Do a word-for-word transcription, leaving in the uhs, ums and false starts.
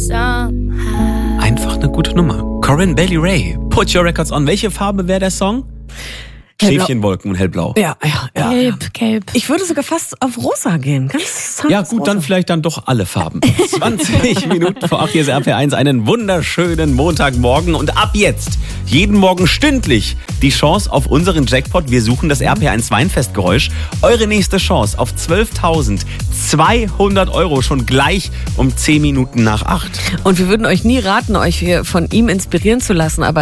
Einfach eine gute Nummer. Corinne Bailey Rae, Put Your Records On. Welche Farbe wäre der Song? Schäfchenwolken und hellblau. Ja, ja, ja. Gelb, gelb. Ich würde sogar fast auf rosa gehen. Ganz zartes Ja gut, rosa. dann vielleicht dann doch alle Farben. zwanzig Minuten vor acht, hier ist R P eins. Einen wunderschönen Montagmorgen. Und ab jetzt, jeden Morgen stündlich, die Chance auf unseren Jackpot. Wir suchen das R P eins Weinfestgeräusch. Eure nächste Chance auf zwölftausendzweihundert Euro schon gleich um zehn Minuten nach acht. Und wir würden euch nie raten, euch hier von ihm inspirieren zu lassen, aber